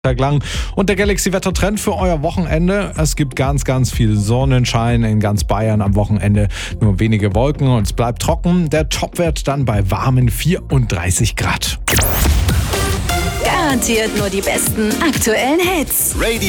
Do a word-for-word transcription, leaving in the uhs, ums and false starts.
lang. Und der Galaxy-Wetter-Trend für euer Wochenende. Es gibt ganz, ganz viel Sonnenschein in ganz Bayern am Wochenende. Nur wenige Wolken und es bleibt trocken. Der Topwert dann bei warmen vierunddreißig Grad. Garantiert nur die besten aktuellen Hits. Radio